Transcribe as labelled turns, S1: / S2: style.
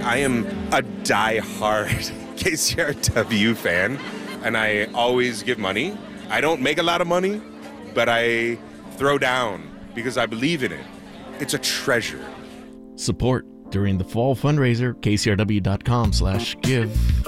S1: I am a die-hard KCRW fan, and I always give money. I don't make a lot of money, but I throw down because I believe in it. It's a treasure.
S2: Support during the fall fundraiser, kcrw.com/give.